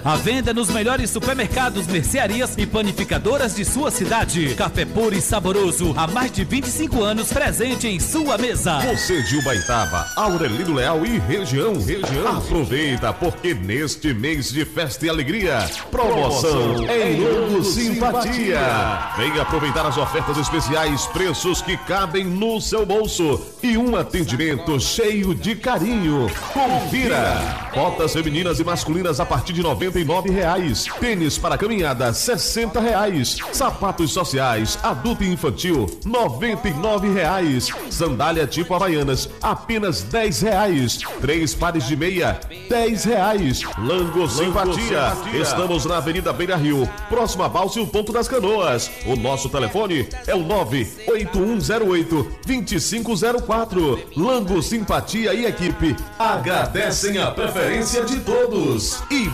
À venda nos melhores supermercados, mercearias e panificadoras de sua cidade. Café puro e saboroso, há mais de 25 anos presente em sua mesa. Você de Ubaitaba, Aurelino Leal e região. Aproveita, porque neste mês de festa e alegria, promoção em Longo Simpatia. Venha aproveitar as ofertas especiais, preços que cabem no seu bolso e um atendimento cheio de carinho. Confira! Botas femininas e masculinas a partir de R$ 99,00. Tênis para caminhada, R$ 60,00. Sapatos sociais, adulto e infantil, R$ 99,00. Sandália tipo Havaianas, apenas R$ 10,00. 3 pares de meia, R$ 10,00. Lango Simpatia. Estamos na Avenida Beira Rio, próxima a Balsa e o Ponto das Canoas. O nosso telefone é o 98108-2504. Lango Simpatia e equipe agradecem a preferência de todos. E